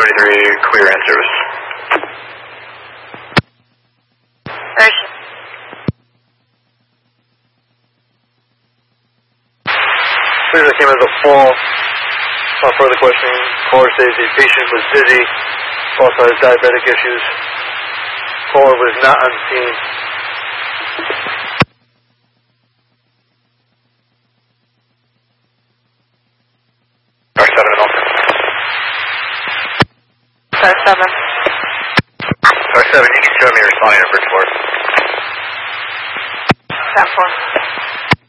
23, clear and service. Urgent. Clear came as a fall. Not further questioning. Caller says the patient was dizzy, also has diabetic issues. Caller was not on scene. R7 and open. R7. R7, you can show me your responding to Bridgeport. That 4.